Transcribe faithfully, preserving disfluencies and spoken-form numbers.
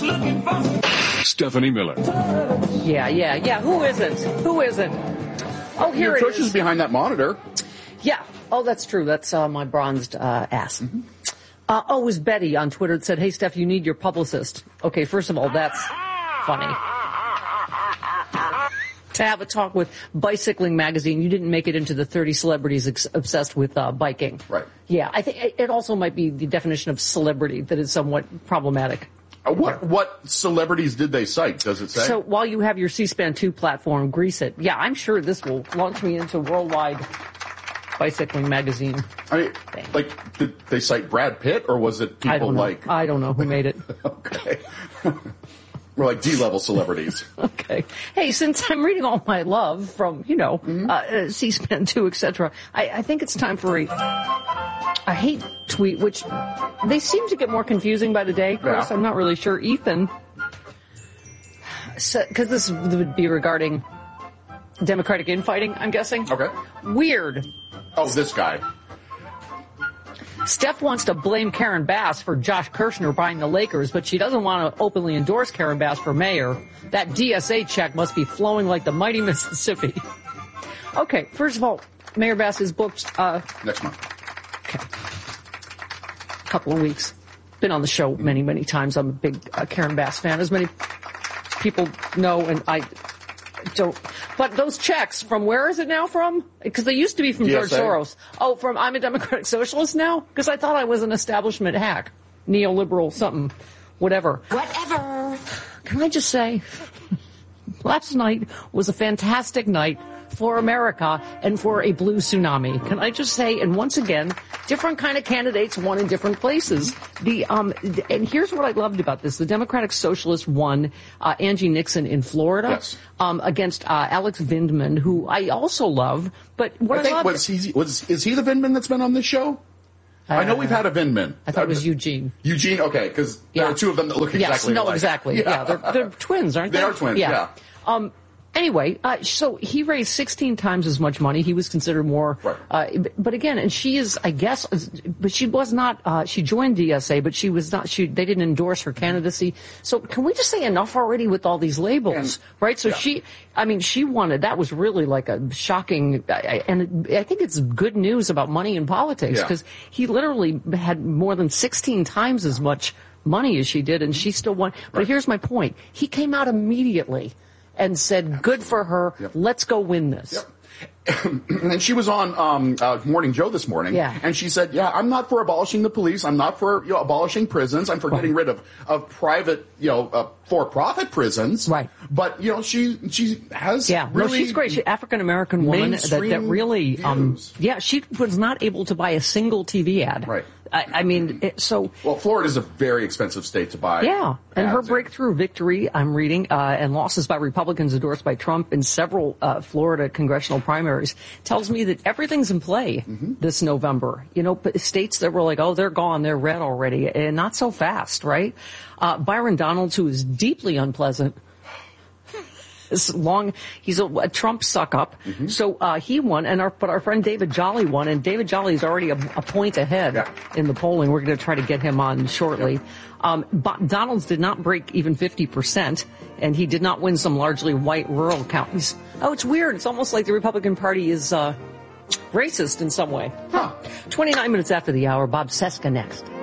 Stephanie Miller. Yeah, yeah, yeah. Who isn't? Who isn't? Oh, here Your it tush is. is behind that monitor. Yeah. Oh, that's true. That's uh, my bronzed uh, ass. Mm-hmm. Uh, oh, it was Betty on Twitter that said, hey, Steph, you need your publicist. Okay, first of all, that's funny. To have a talk with Bicycling Magazine, you didn't make it into the thirty celebrities ex- obsessed with uh, biking. Right. Yeah, I think it also might be the definition of celebrity that is somewhat problematic. Uh, what what celebrities did they cite? Does it say? So while you have your C-SPAN two platform, grease it. Yeah, I'm sure this will launch me into worldwide Bicycling Magazine. I mean, thing. like, did they cite Brad Pitt, or was it people I don't know. like... I don't know who made it. Okay. We're like D-level celebrities. Okay. Hey, since I'm reading all my love from, you know, mm-hmm. uh, C-SPAN two, et cetera, I, I think it's time for a, a hate tweet, which they seem to get more confusing by the day. Of course, yeah. I'm not really sure. Ethan, because so, this would be regarding Democratic infighting, I'm guessing. Okay. Weird. Oh, this guy. Steph wants to blame Karen Bass for Josh Kirshner buying the Lakers, but she doesn't want to openly endorse Karen Bass for mayor. That D S A check must be flowing like the mighty Mississippi. Okay, first of all, Mayor Bass is booked... Uh, Next month. Okay. A couple of weeks. Been on the show many, many times. I'm a big uh, Karen Bass fan, as many people know, and I... don't. But those checks, from where is it now from? Because they used to be from D S A. George Soros. Oh, from I'm a Democratic Socialist now? Because I thought I was an establishment hack. Neoliberal something. Whatever. Whatever. Can I just say, last night was a fantastic night for America and for a blue tsunami. Can I just say, and once again, different kind of candidates won in different places. The um, and here's what I loved about this: the Democratic Socialists won uh, Angie Nixon in Florida yes. um, against uh, Alex Vindman, who I also love. But what I I, think loved, was he was is he the Vindman that's been on this show? Uh, I know we've had a Vindman. I thought it was Eugene. Eugene, okay, because yeah. there are two of them that look exactly yes, no, alike. exactly. Yeah, yeah they're, they're twins, aren't they? They are twins. Yeah. yeah. Um, Anyway, uh, so he raised sixteen times as much money. He was considered more, right. uh, but again, and she is, I guess, but she was not, uh, she joined D S A, but she was not, she, they didn't endorse her candidacy. So can we just say enough already with all these labels, and, right? So yeah. she, I mean, she wanted, that was really like a shocking, and I think it's good news about money in politics, because yeah. he literally had more than sixteen times as much money as she did, and she still won. But right. here's my point. He came out immediately and said, good for her, yep. let's go win this. Yep. And she was on um, uh, Morning Joe this morning, yeah. and she said, yeah, I'm not for abolishing the police, I'm not for you know, abolishing prisons, I'm for right. getting rid of, of private, you know, uh, for-profit prisons. Right. But, you know, she she has yeah, really... no, she's great. She's an African-American woman that, that really, um, yeah, she was not able to buy a single T V ad. Right. I, I mean, it, so... Well, Florida's a very expensive state to buy. Yeah, and her in. breakthrough victory, I'm reading, uh, and losses by Republicans endorsed by Trump in several uh, Florida congressional primaries tells me that everything's in play mm-hmm. this November. You know, states that were like, oh, they're gone, they're red already, and not so fast, right? Uh, Byron Donalds, who is deeply unpleasant, is long, he's a, a Trump suck-up, mm-hmm. so uh, he won, and our, but our friend David Jolly won, and David Jolly is already a, a point ahead yeah. in the polling. We're going to try to get him on shortly. Yeah. Um, but Donalds did not break even fifty percent, and he did not win some largely white rural counties. Oh, it's weird. It's almost like the Republican Party is uh, racist in some way. Huh. twenty-nine minutes after the hour, Bob Cesca next.